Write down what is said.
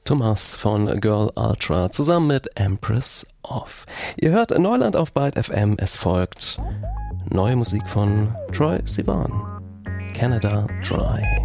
Thomas von Girl Ultra zusammen mit Empress of. Ihr hört Neuland auf Byte FM. Es folgt neue Musik von Troye Sivan. Canada Dry.